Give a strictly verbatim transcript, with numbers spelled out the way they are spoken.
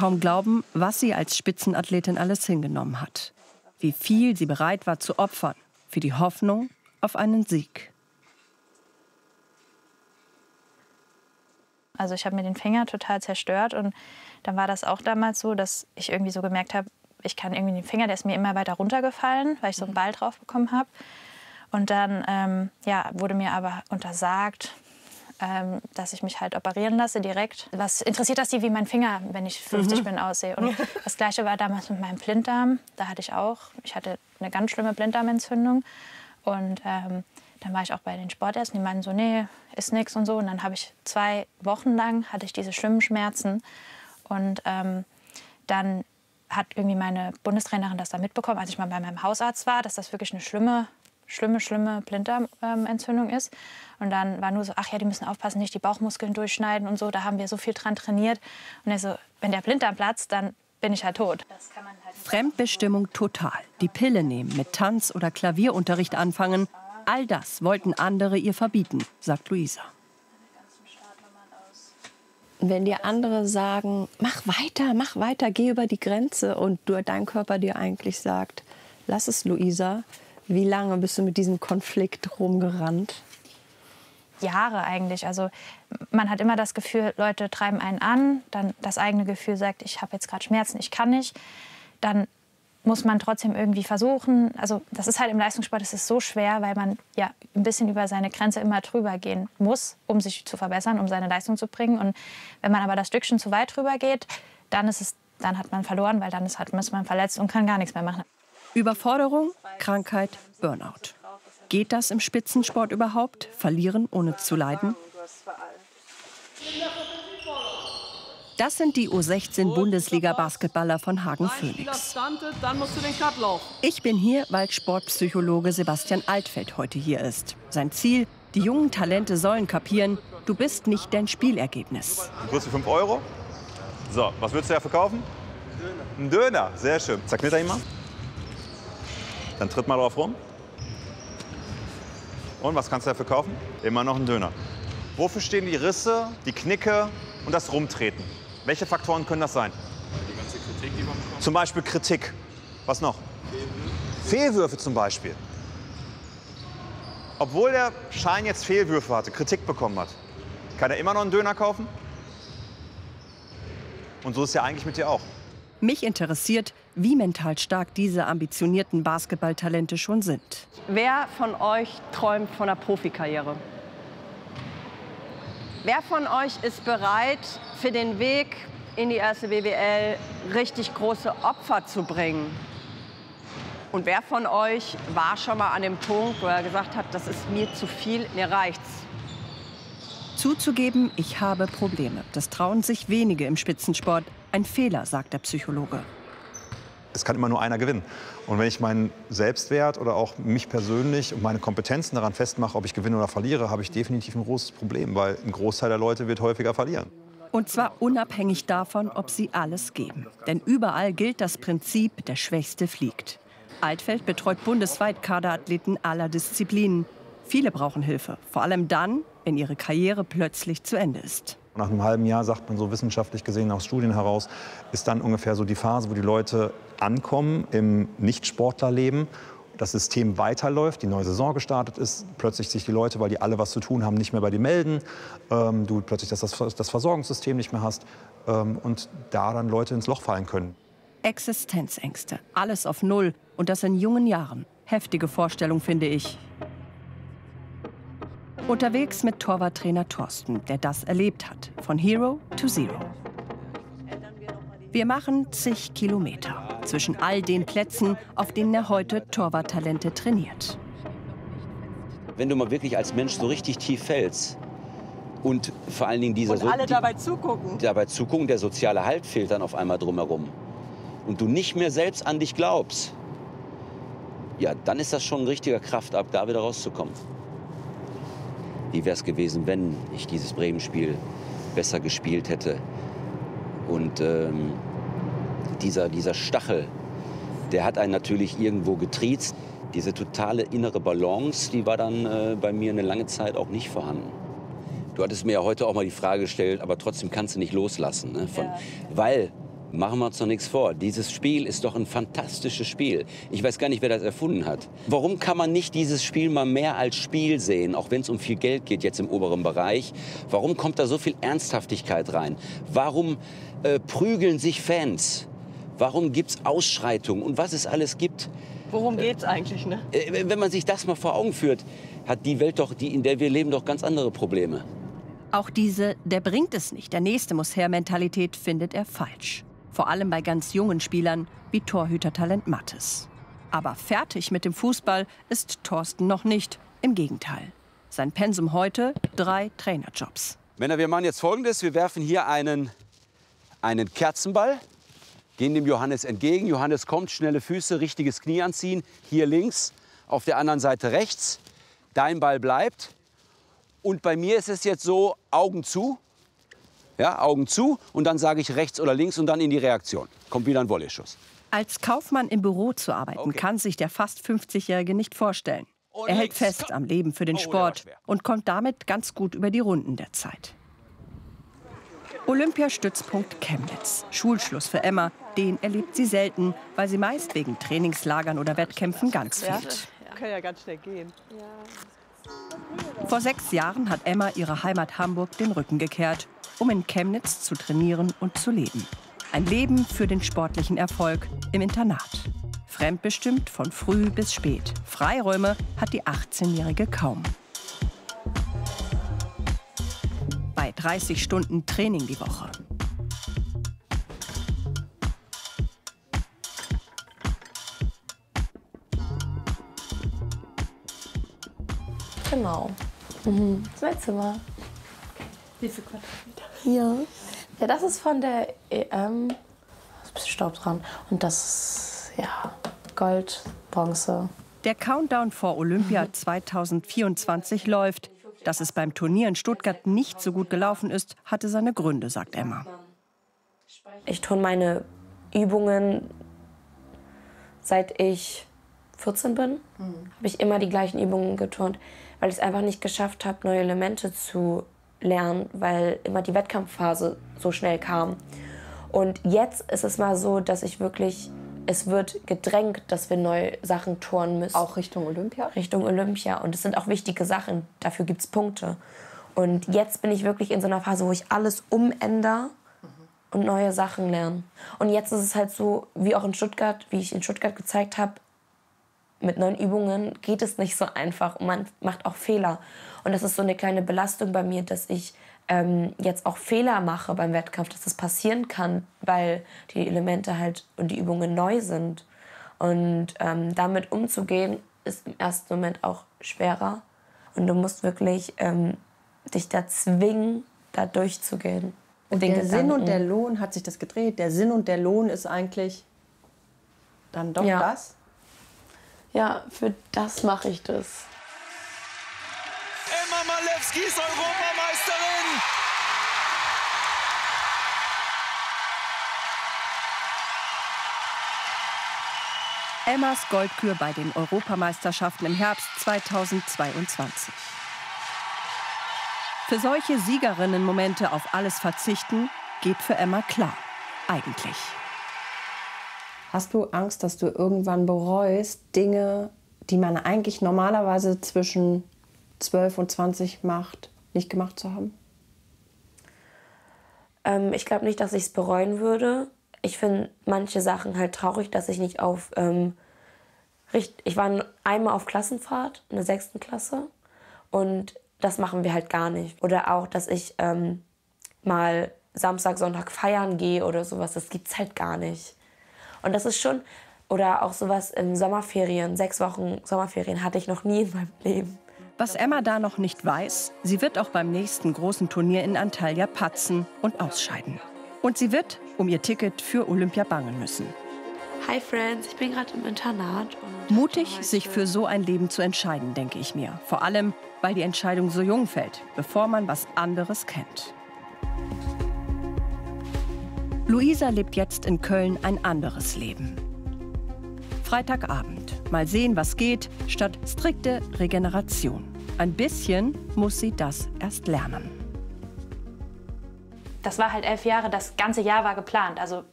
kaum glauben, was sie als Spitzenathletin alles hingenommen hat. Wie viel sie bereit war zu opfern für die Hoffnung auf einen Sieg. Also ich habe mir den Finger total zerstört und dann war das auch damals so, dass ich irgendwie so gemerkt habe, ich kann irgendwie den Finger, der ist mir immer weiter runtergefallen, weil ich so einen Ball drauf bekommen habe. Und dann ähm, ja, wurde mir aber untersagt, ähm, dass ich mich halt operieren lasse direkt. Was interessiert das die, wie mein Finger, wenn ich fünfzig mhm. bin, aussehe? Und das Gleiche war damals mit meinem Blinddarm. Da hatte ich auch, ich hatte eine ganz schlimme Blinddarmentzündung. Und ähm, dann war ich auch bei den Sportärzten, die meinten so, nee, ist nix und so. Und dann habe ich zwei Wochen lang, hatte ich diese schlimmen Schmerzen. Und ähm, dann hat irgendwie meine Bundestrainerin das da mitbekommen, als ich mal bei meinem Hausarzt war, dass das wirklich eine schlimme, schlimme, schlimme Blinddarmentzündung ist. Und dann war nur so, ach ja, die müssen aufpassen, nicht die Bauchmuskeln durchschneiden und so. Da haben wir so viel dran trainiert. Und er so, wenn der Blinddarm platzt, dann bin ich halt tot. Das kann man halt Fremdbestimmung total. Die Pille nehmen, mit Tanz- oder Klavierunterricht anfangen. All das wollten andere ihr verbieten, sagt Luisa. Wenn dir andere sagen, mach weiter, mach weiter, geh über die Grenze und du, dein Körper dir eigentlich sagt, lass es, Luisa, wie lange bist du mit diesem Konflikt rumgerannt? Jahre eigentlich. Also man hat immer das Gefühl, Leute treiben einen an, dann das eigene Gefühl sagt, ich habe jetzt gerade Schmerzen, ich kann nicht. Dann muss man trotzdem irgendwie versuchen. Also das ist halt im Leistungssport, es ist so schwer, weil man ja ein bisschen über seine Grenze immer drüber gehen muss, um sich zu verbessern, um seine Leistung zu bringen. Und wenn man aber das Stückchen zu weit drüber geht, dann ist es, dann hat man verloren, weil dann ist, hat, ist man verletzt und kann gar nichts mehr machen. Überforderung, Krankheit, Burnout. Geht das im Spitzensport überhaupt? Verlieren ohne zu leiden? Das sind die U sechzehn Bundesliga-Basketballer von Hagen Phoenix. Ich bin hier, weil Sportpsychologe Sebastian Altfeld heute hier ist. Sein Ziel, die jungen Talente sollen kapieren, du bist nicht dein Spielergebnis. Größe fünf Euro. So, was würdest du dafür kaufen? Ein Döner. Ein Döner, sehr schön. Zerknitter ihn mal. Dann tritt mal drauf rum. Und was kannst du dafür kaufen? Immer noch ein Döner. Wofür stehen die Risse, die Knicke und das Rumtreten? Welche Faktoren können das sein? Die ganze Kritik, die man bekommt. Zum Beispiel Kritik. Was noch? Fehlwürfe. Fehlwürfe zum Beispiel. Obwohl der Schein jetzt Fehlwürfe hatte, Kritik bekommen hat, kann er immer noch einen Döner kaufen? Und so ist es ja eigentlich mit dir auch. Mich interessiert, wie mental stark diese ambitionierten Basketballtalente schon sind. Wer von euch träumt von einer Profikarriere? Wer von euch ist bereit, für den Weg in die erste B B L richtig große Opfer zu bringen? Und wer von euch war schon mal an dem Punkt, wo er gesagt hat, das ist mir zu viel, mir reicht's? Zuzugeben, ich habe Probleme. Das trauen sich wenige im Spitzensport. Ein Fehler, sagt der Psychologe. Es kann immer nur einer gewinnen. Und wenn ich meinen Selbstwert oder auch mich persönlich und meine Kompetenzen daran festmache, ob ich gewinne oder verliere, habe ich definitiv ein großes Problem, weil ein Großteil der Leute wird häufiger verlieren. Und zwar unabhängig davon, ob sie alles geben. Denn überall gilt das Prinzip, der Schwächste fliegt. Altfeld betreut bundesweit Kaderathleten aller Disziplinen. Viele brauchen Hilfe, vor allem dann, wenn ihre Karriere plötzlich zu Ende ist. Nach einem halben Jahr, sagt man so wissenschaftlich gesehen aus Studien heraus, ist dann ungefähr so die Phase, wo die Leute ankommen im Nichtsportlerleben, das System weiterläuft, die neue Saison gestartet ist, plötzlich sich die Leute, weil die alle was zu tun haben, nicht mehr bei dir melden, ähm, du plötzlich das, das, das Versorgungssystem nicht mehr hast ähm, und da dann Leute ins Loch fallen können. Existenzängste, alles auf Null und das in jungen Jahren. Heftige Vorstellung, finde ich. Unterwegs mit Torwarttrainer Thorsten, der das erlebt hat. Von Hero to Zero. Wir machen zig Kilometer zwischen all den Plätzen, auf denen er heute Torwarttalente trainiert. Wenn du mal wirklich als Mensch so richtig tief fällst und vor allen Dingen dieser... Und alle die, dabei zugucken. Dabei zugucken, der soziale Halt fehlt dann auf einmal drumherum. Und du nicht mehr selbst an dich glaubst, ja, dann ist das schon ein richtiger Kraftakt, da wieder rauszukommen. Wie wäre es gewesen, wenn ich dieses Bremen-Spiel besser gespielt hätte? Und ähm, dieser, dieser Stachel, der hat einen natürlich irgendwo getriezt. Diese totale innere Balance, die war dann äh, bei mir eine lange Zeit auch nicht vorhanden. Du hattest mir ja heute auch mal die Frage gestellt, aber trotzdem kannst du nicht loslassen. Ne? Von, ja. Weil Machen wir uns doch nichts vor. Dieses Spiel ist doch ein fantastisches Spiel. Ich weiß gar nicht, wer das erfunden hat. Warum kann man nicht dieses Spiel mal mehr als Spiel sehen, auch wenn es um viel Geld geht jetzt im oberen Bereich? Warum kommt da so viel Ernsthaftigkeit rein? Warum äh, prügeln sich Fans? Warum gibt es Ausschreitungen und was es alles gibt? Worum geht's eigentlich, ne? Äh, wenn man sich das mal vor Augen führt, hat die Welt doch, die, in der wir leben, doch ganz andere Probleme. Auch diese "der bringt es nicht, der Nächste muss her" Mentalität findet er falsch. Vor allem bei ganz jungen Spielern wie Torhütertalent Mattes. Aber fertig mit dem Fußball ist Thorsten noch nicht. Im Gegenteil. Sein Pensum heute: drei Trainerjobs. Männer, wir machen jetzt Folgendes. Wir werfen hier einen, einen Kerzenball, gehen dem Johannes entgegen. Johannes kommt, schnelle Füße, richtiges Knie anziehen. Hier links, auf der anderen Seite rechts. Dein Ball bleibt. Und bei mir ist es jetzt so, Augen zu. Ja, Augen zu und dann sage ich rechts oder links und dann in die Reaktion. Kommt wieder ein Volley-Schuss. Als Kaufmann im Büro zu arbeiten, okay, kann sich der fast fünfzigjährige nicht vorstellen. Und er hält fest am Leben für den Sport und kommt damit ganz gut über die Runden der Zeit. Olympiastützpunkt Chemnitz. Schulschluss für Emma. Den erlebt sie selten, weil sie meist wegen Trainingslagern oder Wettkämpfen ganz fehlt. Ja, kann ja ganz schnell gehen. Vor sechs Jahren hat Emma ihrer Heimat Hamburg den Rücken gekehrt, um in Chemnitz zu trainieren und zu leben. Ein Leben für den sportlichen Erfolg im Internat. Fremdbestimmt von früh bis spät. Freiräume hat die achtzehnjährige kaum. Bei dreißig Stunden Training die Woche. Genau. Mhm. Das ist mein Zimmer. Wie viel Quadratmeter? Hier. Ja, das ist von der E M. Da ist ein bisschen Staub dran. Und das ist, ja, Gold, Bronze. Der Countdown vor Olympia zweitausendvierundzwanzig läuft. Dass es beim Turnier in Stuttgart nicht so gut gelaufen ist, hatte seine Gründe, sagt Emma. Ich tue meine Übungen, seit ich vierzehn bin, mhm. habe ich immer die gleichen Übungen geturnt, weil ich es einfach nicht geschafft habe, neue Elemente zu lernen, weil immer die Wettkampfphase so schnell kam. Und jetzt ist es mal so, dass ich wirklich, es wird gedrängt, dass wir neue Sachen turnen müssen. Auch Richtung Olympia? Richtung Olympia. Und es sind auch wichtige Sachen, dafür gibt es Punkte. Und jetzt bin ich wirklich in so einer Phase, wo ich alles umändere und neue Sachen lerne. Und jetzt ist es halt so, wie auch in Stuttgart, wie ich in Stuttgart gezeigt habe, mit neuen Übungen geht es nicht so einfach und man macht auch Fehler. Und das ist so eine kleine Belastung bei mir, dass ich ähm, jetzt auch Fehler mache beim Wettkampf, dass das passieren kann, weil die Elemente halt und die Übungen neu sind. Und ähm, damit umzugehen, ist im ersten Moment auch schwerer. Und du musst wirklich ähm, dich da zwingen, da durchzugehen. Und der Sinn und der Lohn, hat sich das gedreht? Der Sinn und der Lohn ist eigentlich dann doch ja. das? Ja, für das mache ich das. Emma Malewski ist Europameisterin! Emmas Goldkür bei den Europameisterschaften im Herbst zweitausendzweiundzwanzig. Für solche Siegerinnenmomente auf alles verzichten, geht für Emma klar. Eigentlich. Hast du Angst, dass du irgendwann bereust, Dinge, die man eigentlich normalerweise zwischen zwölf und zwanzig macht, nicht gemacht zu haben? Ähm, ich glaube nicht, dass ich es bereuen würde. Ich finde manche Sachen halt traurig, dass ich nicht auf... Ähm, richt ich war einmal auf Klassenfahrt in der sechsten Klasse und das machen wir halt gar nicht. Oder auch, dass ich ähm, mal Samstag, Sonntag feiern gehe oder sowas, das gibt's halt gar nicht. Und das ist schon, oder auch sowas in Sommerferien, sechs Wochen Sommerferien hatte ich noch nie in meinem Leben. Was Emma da noch nicht weiß, sie wird auch beim nächsten großen Turnier in Antalya patzen und ausscheiden. Und sie wird um ihr Ticket für Olympia bangen müssen. Hi Friends, ich bin gerade im Internat. Und Mutig, sich für so ein Leben zu entscheiden, denke ich mir. Vor allem, weil die Entscheidung so jung fällt, bevor man was anderes kennt. Luisa lebt jetzt in Köln ein anderes Leben. Freitagabend. Mal sehen, was geht, statt strikte Regeneration. Ein bisschen muss sie das erst lernen. Das war halt elf Jahre, das ganze Jahr war geplant. Also